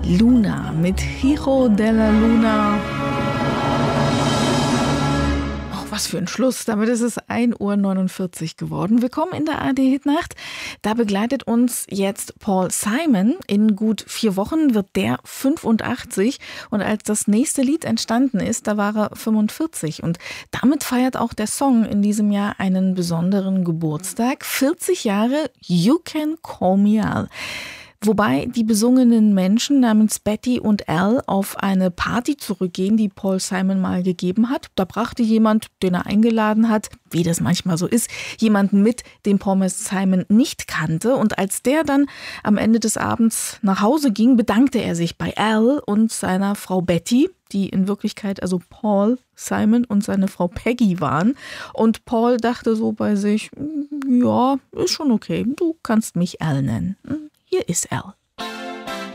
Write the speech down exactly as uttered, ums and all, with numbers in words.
Luna mit Hijo de la Luna. Oh, was für ein Schluss. Damit ist es ein Uhr neunundvierzig geworden. Willkommen in der A R D-Hitnacht. Da begleitet uns jetzt Paul Simon. In gut vier Wochen wird der fünfundachtzig. Und als das nächste Lied entstanden ist, da war er fünfundvierzig. Und damit feiert auch der Song in diesem Jahr einen besonderen Geburtstag. vierzig Jahre You Can Call Me Al. Wobei die besungenen Menschen namens Betty und Al auf eine Party zurückgehen, die Paul Simon mal gegeben hat. Da brachte jemand, den er eingeladen hat, wie das manchmal so ist, jemanden mit, den Paul Simon nicht kannte. Und als der dann am Ende des Abends nach Hause ging, bedankte er sich bei Al und seiner Frau Betty, die in Wirklichkeit also Paul Simon und seine Frau Peggy waren. Und Paul dachte so bei sich, ja, ist schon okay, du kannst mich Al nennen. Hier ist Al.